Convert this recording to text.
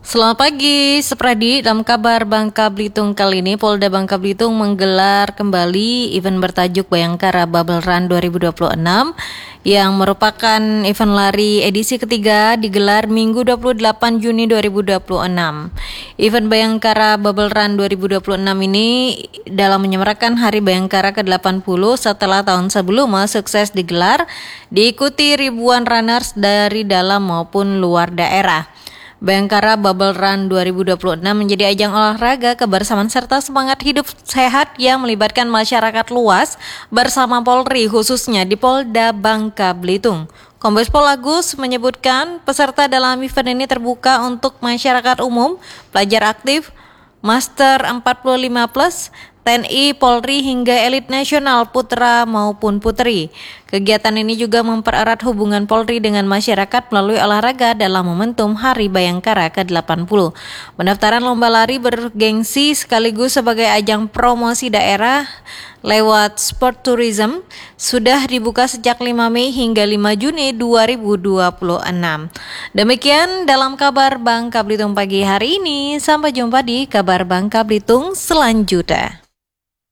Selamat pagi, Supradi. Dalam kabar Bangka Belitung kali ini, Polda Bangka Belitung menggelar kembali event bertajuk Bayangkara Bubble Run 2026 yang merupakan event lari edisi ketiga digelar Minggu 28 Juni 2026. Event Bayangkara Bubble Run 2026 ini dalam menyemarakan Hari Bayangkara ke-80 setelah tahun sebelumnya sukses digelar, diikuti ribuan runners dari dalam maupun luar daerah. Bayangkara Bubble Run 2026 menjadi ajang olahraga kebersamaan serta semangat hidup sehat yang melibatkan masyarakat luas bersama Polri khususnya di Polda Bangka Belitung. Kombes Pol Agus menyebutkan peserta dalam event ini terbuka untuk masyarakat umum, pelajar aktif, Master 45+, TNI, Polri hingga elit nasional putra maupun putri. Kegiatan ini juga mempererat hubungan Polri dengan masyarakat melalui olahraga dalam momentum Hari Bayangkara ke-80. Pendaftaran lomba lari bergengsi sekaligus sebagai ajang promosi daerah lewat sport tourism sudah dibuka sejak 5 Mei hingga 5 Juni 2026. Demikian dalam kabar Bangka Belitung pagi hari ini. Sampai jumpa di kabar Bangka Belitung selanjutnya.